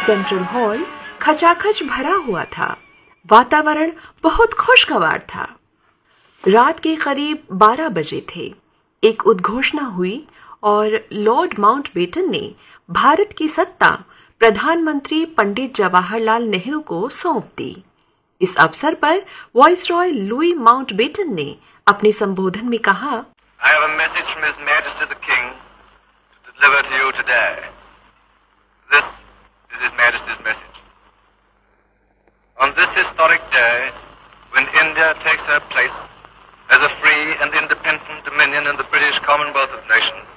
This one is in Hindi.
सेंट्रल हॉल खचाखच भरा हुआ था। वातावरण बहुत खुशगवार था। रात के करीब 12 बजे थे। एक उद्घोषणा हुई और लॉर्ड माउंटबेटन ने भारत की सत्ता प्रधानमंत्री पंडित जवाहरलाल नेहरू को सौंप दी। इस अवसर पर वाइसरॉय लुई माउंटबेटन ने अपने संबोधन में कहा, I have a message from His Majesty the King to deliver to you today. This is His Majesty's message. On this historic day, when India takes her place as a free and independent dominion in the British Commonwealth of Nations,